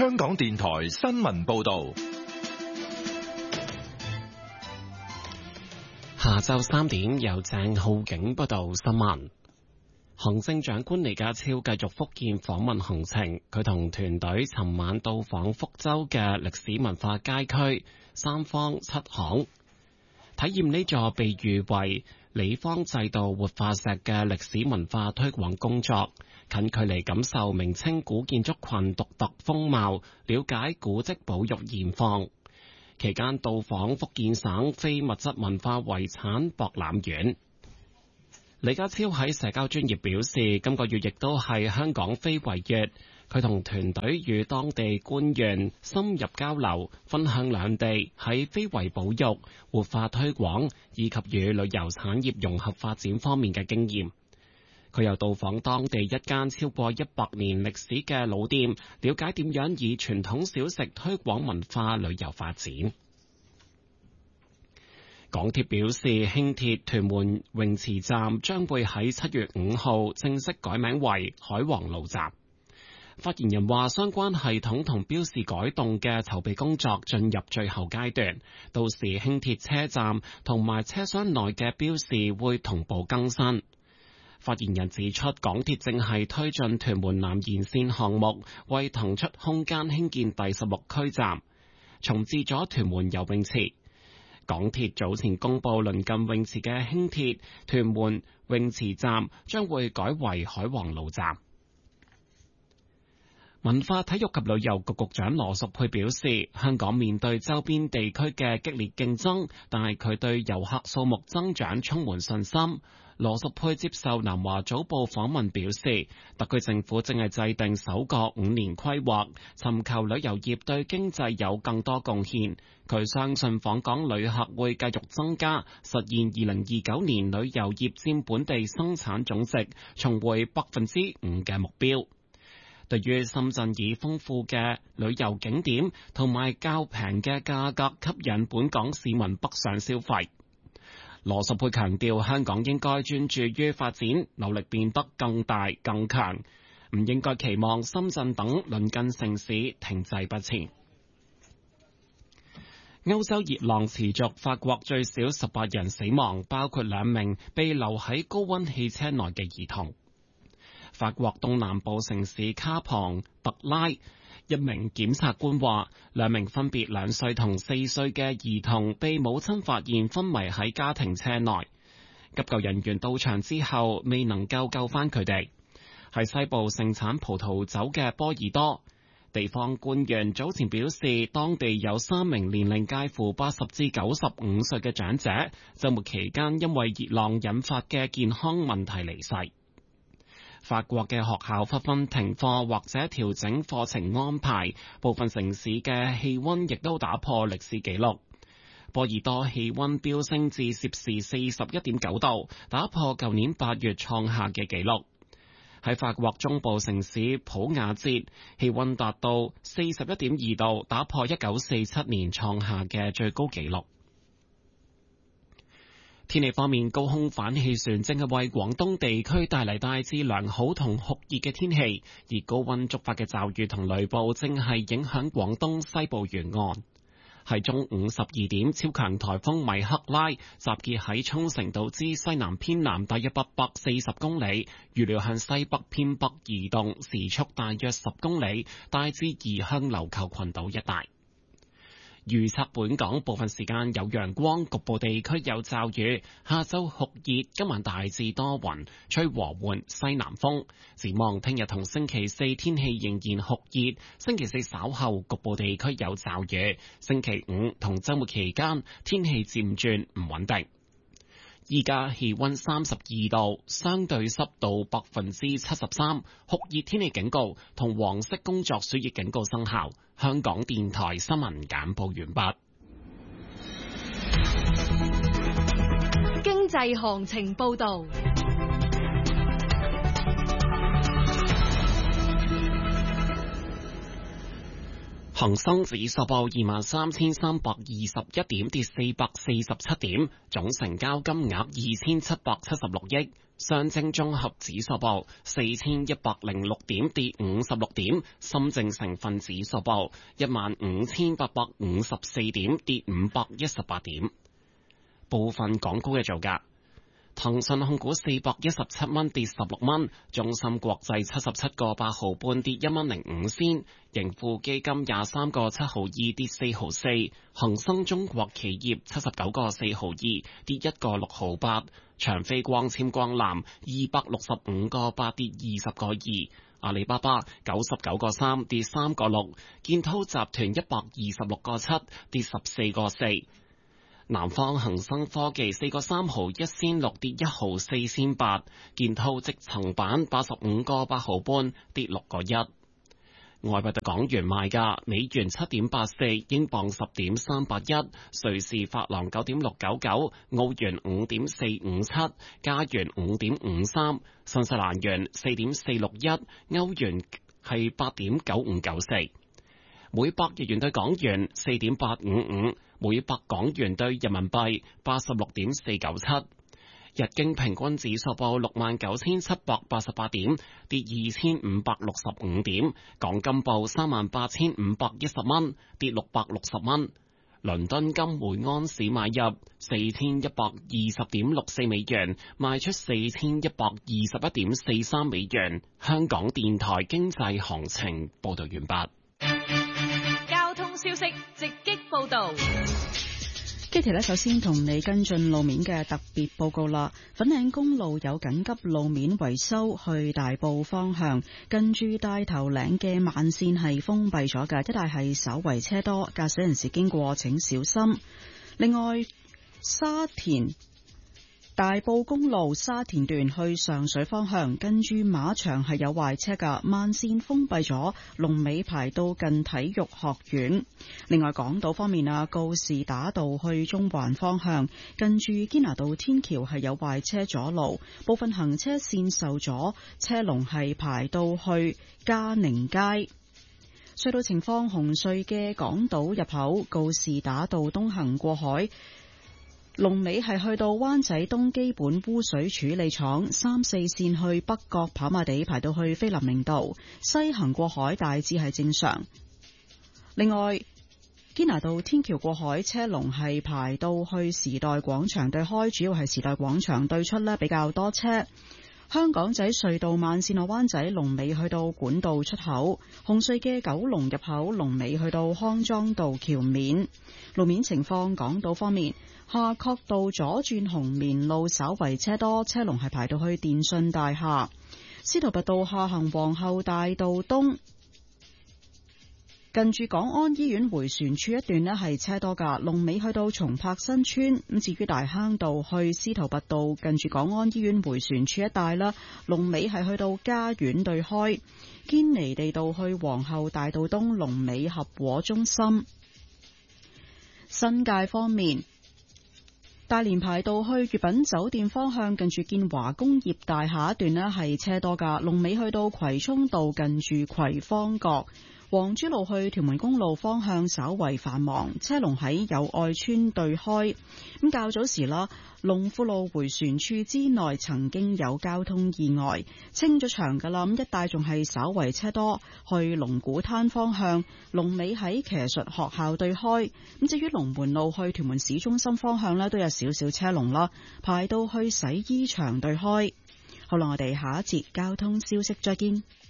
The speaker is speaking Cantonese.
香港電台新聞報道。 下晝3點，由鄭浩景報道新聞。行政長官李家超繼續福建訪問行程，佢同團隊尋晚到訪福州嘅歷史文化街區三坊七巷，體驗呢座被譽為李方制度活化石嘅歷史文化推廣工作，近距離感受明清古建築群獨特風貌，了解古蹟保育現況。期間到訪福建省非物質文化遺產博覽院。李家超喺社交專頁表示，今個月亦都係香港非遺月，佢同團隊與當地官員深入交流，分享兩地喺非遺保育、活化推廣以及與旅遊產業融合發展方面嘅經驗。佢又到訪當地一間超過100年歷史嘅老店，了解點樣以傳統小食推廣文化旅遊發展。港鐵表示，輕鐵屯門泳池站將會喺7月5號正式改名為海皇路站。發言人話，相關系統同標示改動嘅籌備工作進入最後階段，到時輕鐵車站同埋車廂內嘅標示會同步更新。發言人指出，港鐵正係推進屯門南延線項目，為騰出空間興建第16區站，重置咗屯門游泳池。港鐵早前公布鄰近泳池嘅輕鐵屯門泳池站將會改為海皇路站。文化體育及旅遊局局長羅淑佩表示，香港面對周邊地區嘅激烈競爭，但係佢對遊客數目增長充滿信心。羅淑佩接受南華早報訪問表示，特區政府正係制定首個5年規劃，尋求旅遊業對經濟有更多貢獻。佢相信訪港旅客會繼續增加，實現2029年旅遊業佔本地生產總值重回5%嘅目標。對於深圳以豐富嘅旅遊景點同埋較平嘅價格吸引本港市民北上消費，羅淑佩強調，香港應該專注於發展，努力變得更大更強，唔應該期望深圳等鄰近城市停滯不前。歐洲熱浪持續，法國最少18人死亡，包括2名被留喺高溫汽車內嘅兒童。法國東南部城市卡龐特拉，一名檢察官話，2名分別2歲同4歲嘅兒童被母親發現昏迷喺家庭車內，急救人員到場之後未能夠救翻佢哋。喺西部盛產葡萄酒嘅波爾多，地方官員早前表示，當地有3名年齡介乎80至95歲嘅長者，週末期間因為熱浪引發嘅健康問題離世。法國嘅學校紛紛停課或者調整課程安排，部分城市嘅氣溫亦都打破歷史紀錄。波爾多氣溫飆升至攝氏41.9度，打破舊年8月創下嘅紀錄。喺法國中部城市普瓦捷，氣溫達到41.2度，打破1947年創下嘅最高紀錄。天氣方面，高空反氣旋正係為廣東地區帶嚟大致良好同酷熱嘅天氣，而高溫觸發嘅驟雨同雷暴正係影響廣東西部沿岸。喺中午12點，超強颱風米克拉集結喺沖繩島之西南偏南大約840公里，預料向西北偏北移動，時速大約10公里，大致移向琉球群島一帶。預測本港部分時間有陽光，局部地區有驟雨。下晝酷熱，今晚大致多雲，吹和緩西南風。展望聽日同星期四天氣仍然酷熱，星期四稍後局部地區有驟雨。星期五同週末期間天氣漸轉唔穩定。依家氣溫32度，相對濕度73%，酷熱天氣警告同黃色工作暑熱警告生效。香港電台新聞簡報完畢。 經濟行情報道。 恒生指數報23,321點，跌447點，總成交金額2776億。上證綜合指數報4106點，跌56點。深證成分指數報15,854點，跌518點。部分港股嘅造價。騰訊控股417蚊，跌16蚊；中芯國際77個8毫半，跌1蚊05仙；盈富基金23個7毫2，跌4毫4；恒生中國企業79個4毫2，跌1個6毫8；長飛光纖光纜265個8，跌20個2；阿里巴巴99個3，跌3個6；建滔集團126個7，跌14個4。南方恒生科技4個3毫1仙6，跌1毫4仙8；建滔積層板85個8毫半，跌6個1。外幣對港元賣價：美元7.84，英鎊10.381，瑞士法郎9.699，澳元5.457，加元5.53，新西蘭元4.461，歐元係8.9594。每百日元對港元4.855，每百港元對人民幣86.497。日經平均指數報69,788點，跌2,565點。港金報38,510蚊，跌660蚊。倫敦金每安士買入4,120.64美元，賣出4,121.43美元。香港電台經濟行情報道完畢。 交通消息直擊報道。 Kitty 首先同你跟進路面嘅特別報告啦。粉嶺公路有緊急路面維修，去大埔方向，近住大頭嶺嘅慢線係封閉咗嘅，一帶係稍為車多，駕駛人士經過請小心。另外，沙田大埔公路沙田段去上水方向，近住馬場係有壞車㗎，慢線封閉咗，龍尾排到近體育學院。另外，港島方面啊，告士打道去中環方向，近住堅拿道天橋係有壞車阻路，部分行車線受阻，車龍係排到去嘉寧街。隧道情況：紅隧嘅港島入口告士打道東行過海，龍尾係去到灣仔東基本污水處理廠，3、4線去北角跑馬地排到去菲林明道，西行過海大致係正常。另外，堅拿道天橋過海車龍係排到去時代廣場對開，主要係時代廣場對出呢比較多車。香港仔隧道慢線落灣仔龍尾去到管道出口，紅隧嘅九龍入口龍尾去到康莊道橋面。路面情況，港島方面，夏慤道左轉紅棉路稍為車多，車龍係排到去電訊大廈。司徒拔道下行皇后大道東，近住港安醫院迴旋處一段呢係車多噶，龍尾去到松柏新村。咁至於大坑道去司徒拔道，近住港安醫院迴旋處一帶啦，龍尾係去到嘉苑對開。堅尼地道去皇后大道東，龍尾合和中心。新界方面，大連排道去悅品酒店方向，近住建華工業大廈一段呢係車多噶，龍尾去到葵涌道近住葵芳閣。黃珠路去屯門公路方向稍為繁忙，車龍喺友愛村對開。咁較早時啦，龍富路迴旋處之內曾經有交通意外，清咗場噶啦，咁一帶仲係稍為車多。去龍鼓灘方向，龍尾喺騎術學校對開。咁至於龍門路去屯門市中心方向呢，都有少少車龍啦，排到去洗衣場對開。好啦，我哋下一節交通消息再見。